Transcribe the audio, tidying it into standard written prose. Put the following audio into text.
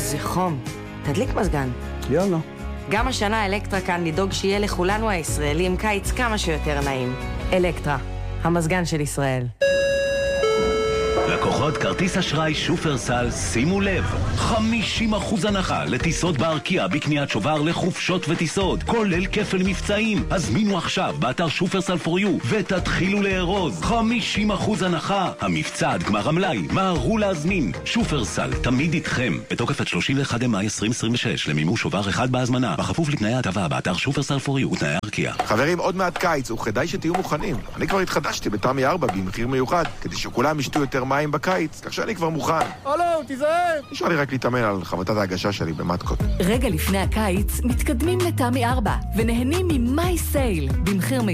זה חום. תדליק מזגן. יאללה. גם השנה אלקטרה כאן לדאוג שיהיה לכולנו הישראלים קיץ כמה שיותר נעים. אלקטרה, המזגן של ישראל. לקוחות כרטיס אשראי שופרסל, שימו לב, 50% הנחה לטיסות בארקיע בקניית שובר לחופשות וטיסות, כולל כפל מבצעים. הזמינו עכשיו באתר שופרסל פור יו ותתחילו לארוז. 50% הנחה, המבצע עד גמר המלאי, מהרו להזמין. שופרסל, תמיד איתכם. בתוקף עד 31 במאי 2026, למימוש שובר אחד בהזמנה, בכפוף לתנאי ההטבה באתר שופרסל פור יו ותנאי ארקיע. חברים, עוד מעט קיץ, וכדאי שתהיו מוכנים. אני כבר התחדשתי בתמי 4 במחיר מיוחד, כדי שכולם ישתו יותר מים בקיץ, כך שאני כבר מוכן. הלו, תיזהר! נשאר לי רק להתאמן על חבטת ההגשה שלי במתקות. רגע לפני הקיץ, מתקדמים לתמי 4 ונהנים ממאי סייל במחיר